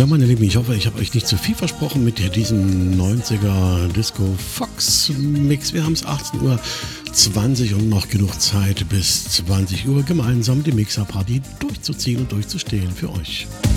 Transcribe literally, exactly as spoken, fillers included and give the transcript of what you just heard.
Ja, meine Lieben, ich hoffe, ich habe euch nicht zu viel versprochen mit diesem neunziger Disco Fox Mix. Wir haben es achtzehn Uhr zwanzig und noch genug Zeit bis zwanzig Uhr gemeinsam die Mixer Party durchzuziehen und durchzustehen für euch.